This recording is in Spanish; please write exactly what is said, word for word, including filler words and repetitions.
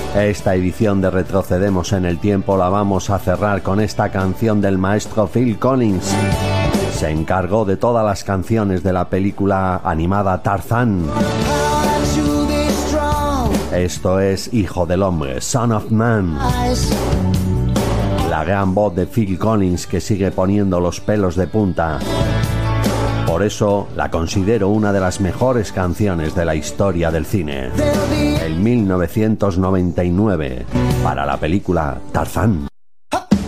Esta edición de Retrocedemos en el Tiempo la vamos a cerrar con esta canción del maestro Phil Collins. Se encargó de todas las canciones de la película animada Tarzán. Esto es Hijo del Hombre, Son of Man. La gran voz de Phil Collins que sigue poniendo los pelos de punta. Por eso la considero una de las mejores canciones de la historia del cine. En mil novecientos noventa y nueve, para la película Tarzán.